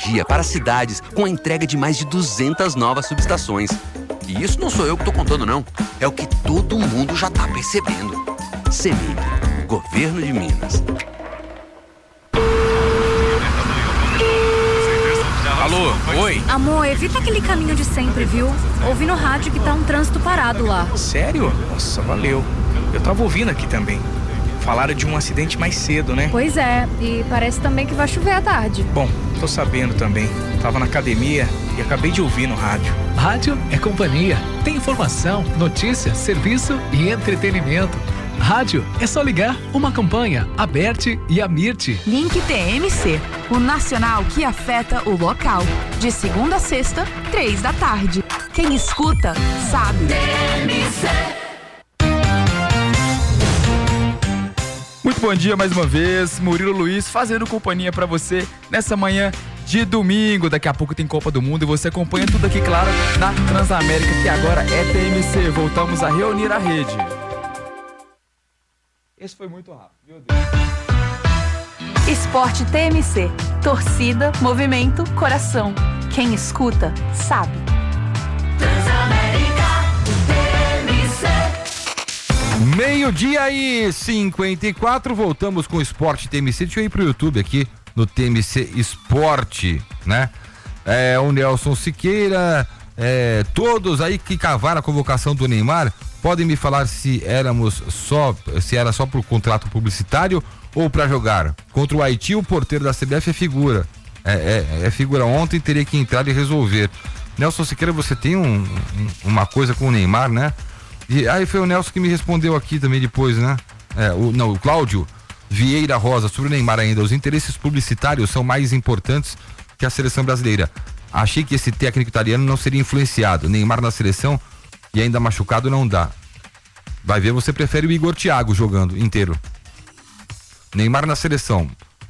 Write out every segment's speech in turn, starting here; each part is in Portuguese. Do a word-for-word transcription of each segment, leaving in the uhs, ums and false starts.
energia para cidades com a entrega de mais de duzentas novas subestações. E isso não sou eu que estou contando, não. É o que todo mundo já está percebendo. CEMIG, Governo de Minas. Alô, oi. Amor, evita aquele caminho de sempre, viu? Ouvi no rádio que tá um trânsito parado lá. Sério? Nossa, valeu. Eu tava ouvindo aqui também. Falaram de um acidente mais cedo, né? Pois é, e parece também que vai chover à tarde. Bom, tô sabendo também. Tava na academia e acabei de ouvir no rádio. Rádio é companhia. Tem informação, notícia, serviço e entretenimento. Rádio é só ligar. Uma campanha, Aberte e Amirte. Link T M C, o nacional que afeta o local. De segunda a sexta, três da tarde. Quem escuta, sabe. T M C. Muito bom dia mais uma vez, Murilo Luiz fazendo companhia pra você nessa manhã de domingo. Daqui a pouco tem Copa do Mundo e você acompanha tudo aqui, claro, na Transamérica, que agora é T M C. Voltamos a reunir a rede. Esse foi muito rápido, meu Deus. Esporte T M C. Torcida, movimento, coração. Quem escuta, sabe. Transamérica, T M C. Meio-dia e cinquenta e quatro, voltamos com o Esporte T M C. Deixa eu ir pro YouTube aqui, no T M C Esporte, né? É, o Nelson Siqueira, é, todos aí que cavaram a convocação do Neymar, podem me falar se éramos só, se era só por contrato publicitário ou para jogar? Contra o Haiti, o porteiro da C B F é figura. É, é, é figura. Ontem teria que entrar e resolver. Nelson Siqueira, você tem um, um, uma coisa com o Neymar, né? E aí foi o Nelson que me respondeu aqui também depois, né? É, o, não, o Cláudio Vieira Rosa, sobre o Neymar ainda. Os interesses publicitários são mais importantes que a seleção brasileira. Achei que esse técnico italiano não seria influenciado. Neymar na seleção e ainda machucado não dá. Vai ver, você prefere o Igor Thiago jogando inteiro. Neymar na seleção.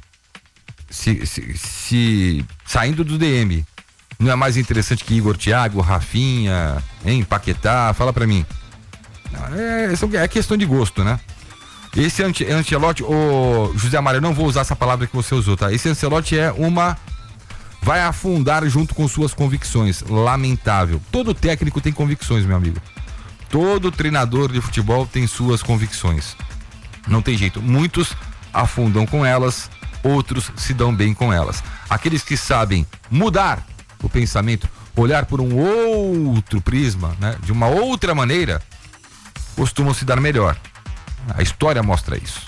Se, se, se saindo do D M, não é mais interessante que Igor Thiago, Rafinha, hein, Paquetá? Fala pra mim. É, é questão de gosto, né? Esse Ancelotti, ô José Mário, eu não vou usar essa palavra que você usou, tá? Esse Ancelotti é uma... vai afundar junto com suas convicções. Lamentável. Todo técnico tem convicções, meu amigo. Todo treinador de futebol tem suas convicções. Não tem jeito. Muitos afundam com elas, outros se dão bem com elas. Aqueles que sabem mudar o pensamento, olhar por um outro prisma, né, de uma outra maneira, costumam se dar melhor. A história mostra isso.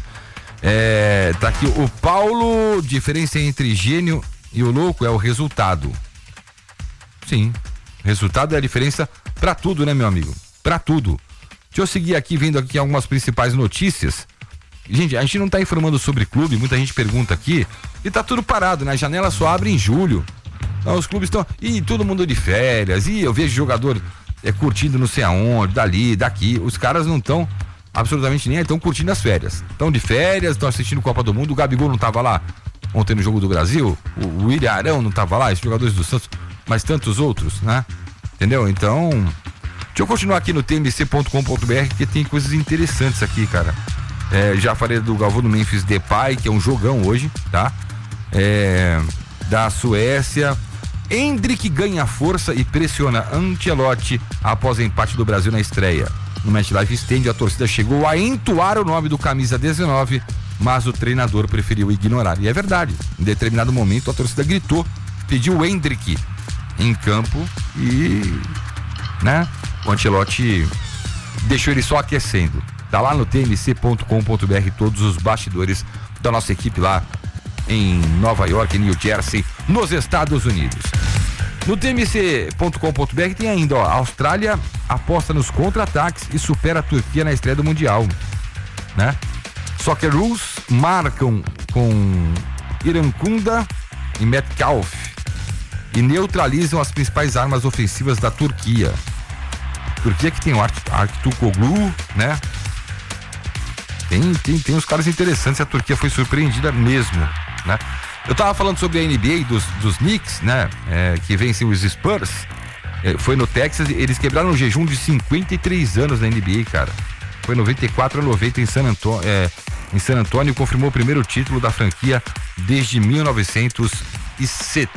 É, tá aqui o Paulo, diferença entre gênio e o louco é o resultado. Sim, resultado é a diferença pra tudo, né, meu amigo? Pra tudo. Deixa eu seguir aqui, vendo aqui algumas principais notícias. Gente, a gente não tá informando sobre clube, muita gente pergunta aqui, e tá tudo parado, né? A janela só abre em julho. Então, os clubes estão, e todo mundo de férias, e eu vejo jogador é, curtindo não sei aonde, dali, daqui. Os caras não estão absolutamente nem aí, estão curtindo as férias. Estão de férias, estão assistindo Copa do Mundo. O Gabigol não tava lá ontem no Jogo do Brasil, o, o William Arão não tava lá, esses jogadores do Santos, mas tantos outros, né? Entendeu? Então, deixa eu continuar aqui no T M C ponto com ponto B R, que tem coisas interessantes aqui, cara. É, já falei do Galvão do Memphis Depay, que é um jogão hoje, tá? É, da Suécia. Endrick ganha força e pressiona Ancelotti após empate do Brasil na estreia. No Match Life Stand, a torcida chegou a entoar o nome do camisa dezenove, mas o treinador preferiu ignorar. E é verdade, em determinado momento a torcida gritou, pediu o Endrick em campo e, né, o Ancelotti deixou ele só aquecendo. Tá lá no T M C ponto com ponto B R todos os bastidores da nossa equipe lá em Nova York, New Jersey, nos Estados Unidos. No T M C ponto com ponto B R tem ainda, ó, a Austrália aposta nos contra-ataques e supera a Turquia na estreia do Mundial, né? Socceroos marcam com Irankunda e Metcalf e neutralizam as principais armas ofensivas da Turquia. Turquia que tem o Artukoglu, né? Tem, tem, tem uns caras interessantes, a Turquia foi surpreendida mesmo, né? Eu tava falando sobre a N B A dos, dos Knicks, né? É, que vencem os Spurs. É, foi no Texas, eles quebraram um jejum de cinquenta e três anos na N B A, cara. Foi noventa e quatro a noventa em San Antônio, é, em San Antônio, confirmou o primeiro título da franquia desde mil novecentos e setenta.